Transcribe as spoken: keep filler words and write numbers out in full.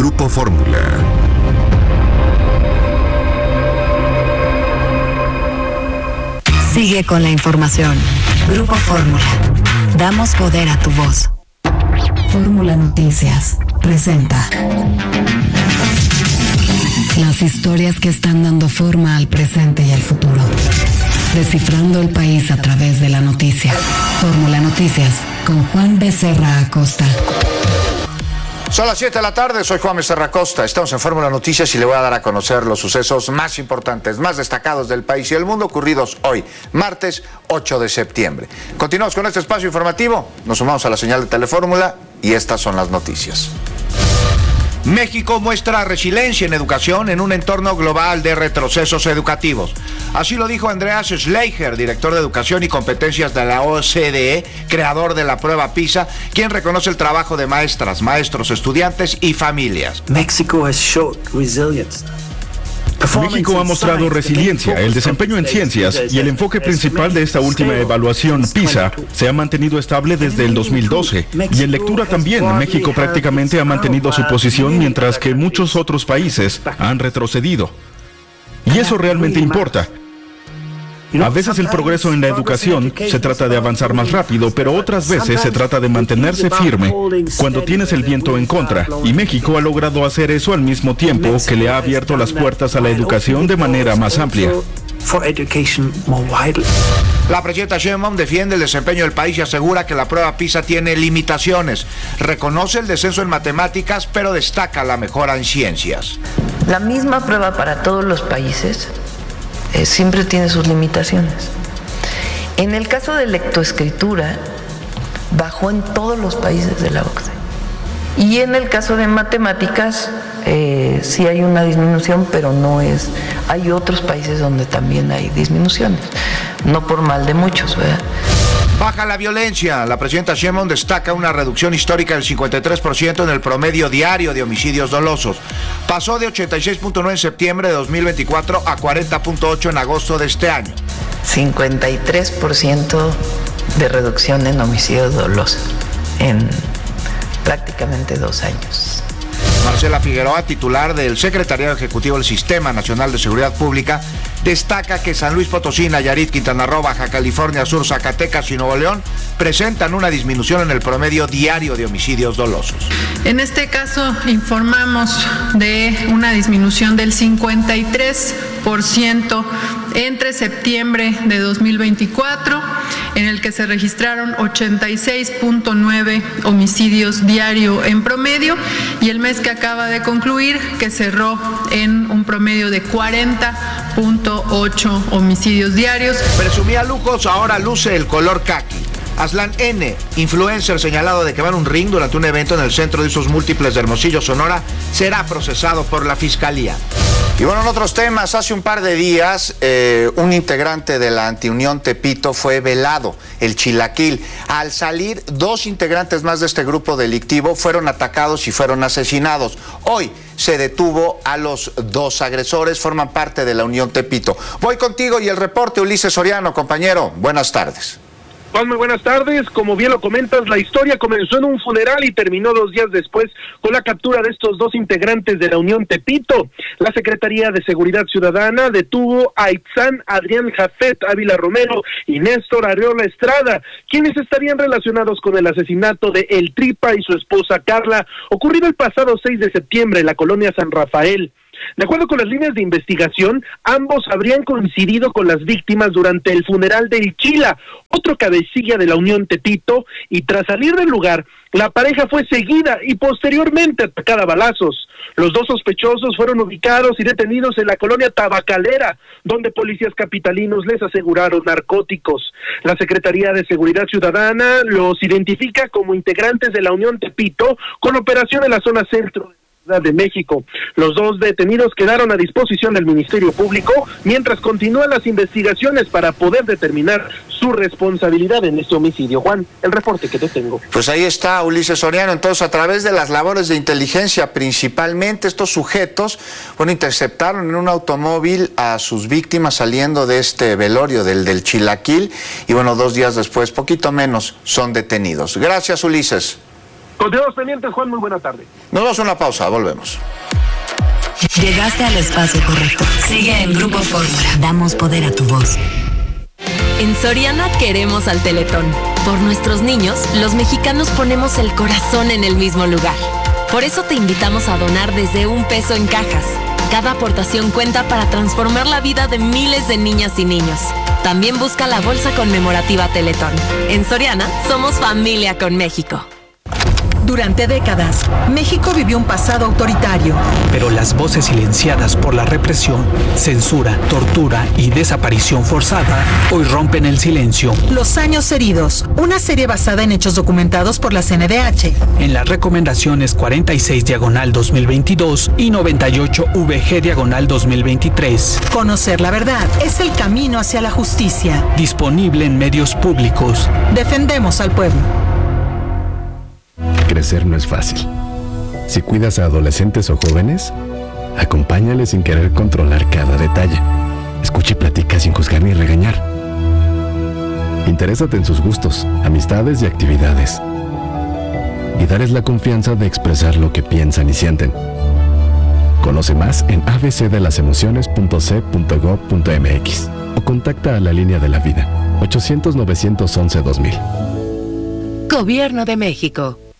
Grupo Fórmula. Sigue con la información. Grupo Fórmula. Damos poder a tu voz. Fórmula Noticias presenta las historias que están dando forma al presente y al futuro. Descifrando el país a través de la noticia. Fórmula Noticias con Juan Becerra Acosta. Son las siete de la tarde, soy Juan Becerra Acosta. Estamos en Fórmula Noticias y le voy a dar a conocer los sucesos más importantes, más destacados del país y del mundo ocurridos hoy, martes ocho de septiembre. Continuamos con este espacio informativo, nos sumamos a la señal de Telefórmula y estas son las noticias. México muestra resiliencia en educación en un entorno global de retrocesos educativos. Así lo dijo Andreas Schleicher, director de Educación y Competencias de la O C D E, creador de la prueba PISA, quien reconoce el trabajo de maestras, maestros, estudiantes y familias. México has showed resilience. México ha mostrado resiliencia, el desempeño en ciencias y el enfoque principal de esta última evaluación PISA se ha mantenido estable desde el dos mil doce. Y en lectura también, México prácticamente ha mantenido su posición mientras que muchos otros países han retrocedido. Y eso realmente importa. A veces el progreso en la educación se trata de avanzar más rápido, pero otras veces se trata de mantenerse firme cuando tienes el viento en contra. Y México ha logrado hacer eso al mismo tiempo que le ha abierto las puertas a la educación de manera más amplia. La presidenta Sheinbaum defiende el desempeño del país y asegura que la prueba PISA tiene limitaciones. Reconoce el descenso en matemáticas, pero destaca la mejora en ciencias. La misma prueba para todos los países Eh, siempre tiene sus limitaciones. En el caso de lectoescritura, bajó en todos los países de la O C D E. Y en el caso de matemáticas, eh, sí hay una disminución, pero no es... Hay otros países donde también hay disminuciones, no por mal de muchos, ¿verdad? Baja la violencia. La presidenta Sheinbaum destaca una reducción histórica del cincuenta y tres por ciento en el promedio diario de homicidios dolosos. Pasó de ochenta y seis punto nueve en septiembre de dos mil veinticuatro a cuarenta punto ocho en agosto de este año. cincuenta y tres por ciento de reducción en homicidios dolosos en prácticamente dos años. Marcela Figueroa, titular del Secretariado Ejecutivo del Sistema Nacional de Seguridad Pública, destaca que San Luis Potosí, Nayarit, Quintana Roo, Baja California Sur, Zacatecas y Nuevo León presentan una disminución en el promedio diario de homicidios dolosos. En este caso informamos de una disminución del cincuenta y tres por ciento entre septiembre de dos mil veinticuatro, en el que se registraron ochenta y seis punto nueve homicidios diario en promedio, y el mes que acaba de concluir, que cerró en un promedio de cuarenta punto ocho homicidios diarios. Presumía lujos, ahora luce el color caqui. Aslan N., influencer señalado de quemar un ring durante un evento en el Centro de Usos Múltiples de Hermosillo, Sonora, será procesado por la Fiscalía. Y bueno, en otros temas, hace un par de días eh, un integrante de la Antiunión Tepito fue velado, el Chilaquil. Al salir, dos integrantes más de este grupo delictivo fueron atacados y fueron asesinados. Hoy se detuvo a los dos agresores, forman parte de la Unión Tepito. Voy contigo y el reporte, Ulises Soriano, compañero. Buenas tardes. Juan, muy buenas tardes. Como bien lo comentas, la historia comenzó en un funeral y terminó dos días después con la captura de estos dos integrantes de la Unión Tepito. La Secretaría de Seguridad Ciudadana detuvo a Itzán Adrián Jafet Ávila Romero y Néstor Arreola Estrada, quienes estarían relacionados con el asesinato de El Tripa y su esposa Carla, ocurrido el pasado seis de septiembre en la colonia San Rafael. De acuerdo con las líneas de investigación, ambos habrían coincidido con las víctimas durante el funeral del Chila, otro cabecilla de la Unión Tepito, y tras salir del lugar, la pareja fue seguida y posteriormente atacada a balazos. Los dos sospechosos fueron ubicados y detenidos en la colonia Tabacalera, donde policías capitalinos les aseguraron narcóticos. La Secretaría de Seguridad Ciudadana los identifica como integrantes de la Unión Tepito con operación en la zona centro de México. Los dos detenidos quedaron a disposición del Ministerio Público mientras continúan las investigaciones para poder determinar su responsabilidad en este homicidio. Juan, el reporte que te tengo. Pues ahí está, Ulises Soriano. Entonces, a través de las labores de inteligencia, principalmente estos sujetos, bueno, interceptaron en un automóvil a sus víctimas saliendo de este velorio del, del Chilaquil, y bueno, dos días después, poquito menos, son detenidos. Gracias, Ulises. Continuamos pendientes, Juan, muy buena tarde. Nos vamos a una pausa, volvemos. Llegaste al espacio correcto. Sigue en Grupo Fórmula. Damos poder a tu voz. En Soriana queremos al Teletón. Por nuestros niños, los mexicanos ponemos el corazón en el mismo lugar. Por eso te invitamos a donar desde un peso en cajas. Cada aportación cuenta para transformar la vida de miles de niñas y niños. También busca la bolsa conmemorativa Teletón. En Soriana, somos familia con México. Durante décadas, México vivió un pasado autoritario. Pero las voces silenciadas por la represión, censura, tortura y desaparición forzada hoy rompen el silencio. Los años heridos, una serie basada en hechos documentados por la C N D H. En las recomendaciones cuarenta y seis diagonal dos mil veintidós y noventa y ocho V G diagonal dos mil veintitrés. Conocer la verdad es el camino hacia la justicia. Disponible en medios públicos. Defendemos al pueblo. Crecer no es fácil. Si cuidas a adolescentes o jóvenes, acompáñales sin querer controlar cada detalle. Escucha y platica sin juzgar ni regañar. Interésate en sus gustos, amistades y actividades. Y darles la confianza de expresar lo que piensan y sienten. Conoce más en a b c de las emociones punto c punto gob punto m x o contacta a la Línea de la Vida ochocientos, novecientos once, dos mil. Gobierno de México.